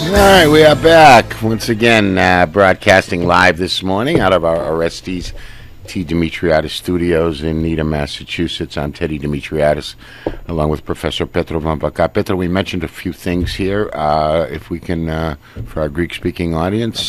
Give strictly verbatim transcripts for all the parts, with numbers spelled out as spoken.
All right, we are back once again, uh, broadcasting live this morning out of our Orestes T. Dimitriadis studios in Needham, Massachusetts. I'm Teddy Dimitriadis, along with Professor Petro Vamvaka. Petro, we mentioned a few things here. Uh, if we can, uh, for our Greek-speaking audience,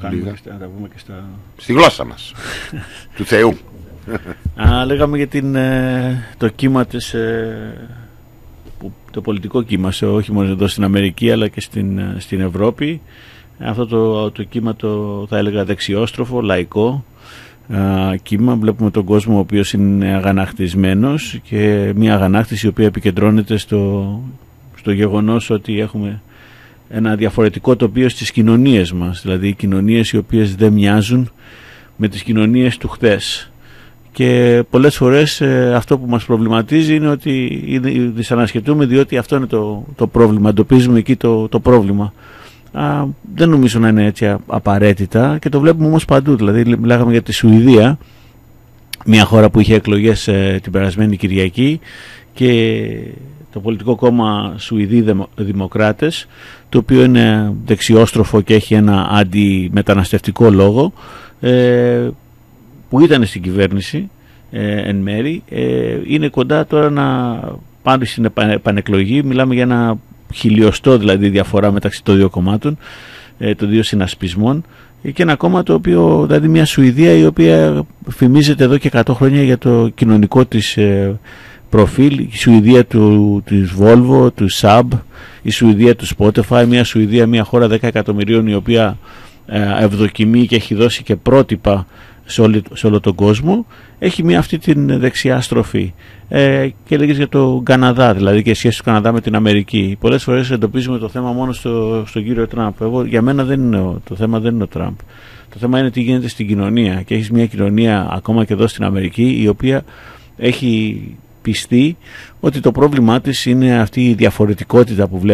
στη γλώσσα μας, του Θεού. Α, λέγαμε για την, το κύμα της, που, το πολιτικό κύμα, όχι μόνο εδώ στην Αμερική αλλά και στην, στην Ευρώπη. Αυτό το, το κύμα το θα έλεγα δεξιόστροφο, λαϊκό α, κύμα. Βλέπουμε τον κόσμο ο οποίος είναι αγανακτισμένος και μια αγανάκτηση η οποία επικεντρώνεται στο, στο γεγονός ότι έχουμε ένα διαφορετικό τοπίο στις κοινωνίες μας, δηλαδή οι κοινωνίες οι οποίες δεν μοιάζουν με τις κοινωνίες του χθες. Και πολλές φορές ε, αυτό που μας προβληματίζει είναι ότι δυσανασχετούμε, διότι αυτό είναι το, το πρόβλημα, εντοπίζουμε εκεί το, το πρόβλημα. Α, δεν νομίζω να είναι έτσι απαραίτητα και το βλέπουμε όμως παντού. Δηλαδή μιλάγαμε για τη Σουηδία, μια χώρα που είχε εκλογές ε, την περασμένη Κυριακή, και το πολιτικό κόμμα Σουηδοί Δημοκράτες, το οποίο είναι δεξιόστροφο και έχει ένα αντιμεταναστευτικό λόγο, ε, που ήταν στην κυβέρνηση ε, εν μέρη, ε, είναι κοντά τώρα να πάνε στην επανεκλογή. Μιλάμε για ένα χιλιοστό δηλαδή διαφορά μεταξύ των δύο κομμάτων, ε, των δύο συνασπισμών, και ένα κόμμα το οποίο, δηλαδή μια Σουηδία η οποία φημίζεται εδώ και εκατό χρόνια για το κοινωνικό της ε, προφίλ, η Σουηδία του, της Volvo, του Saab, η Σουηδία του Spotify, μια Σουηδία, μια χώρα δέκα εκατομμυρίων η οποία ε, ευδοκιμεί και έχει δώσει και πρότυπα σε, όλη, σε όλο τον κόσμο. Έχει μια αυτή την δεξιά στροφή, ε, και λέγεις για το Καναδά, δηλαδή και σχέση του Καναδά με την Αμερική. Πολλές φορές εντοπίζουμε το θέμα μόνο στο, στον κύριο Τραμπ. Εγώ, για μένα δεν είναι, το θέμα δεν είναι ο Τραμπ. Το θέμα είναι τι γίνεται στην κοινωνία, και έχεις μια κοινωνία ακόμα και εδώ στην Αμερική η οποία έχει πιστεί ότι το πρόβλημά της είναι αυτή η διαφορετικότητα που βλέπουμε